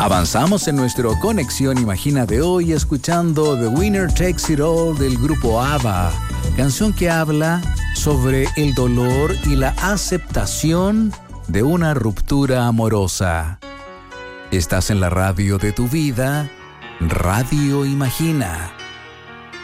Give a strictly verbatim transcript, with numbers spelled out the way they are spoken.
Avanzamos en nuestro Conexión Imagina de hoy escuchando The Winner Takes It All del grupo ABBA, canción que habla sobre el dolor y la aceptación de una ruptura amorosa. Estás en la radio de tu vida, Radio Imagina.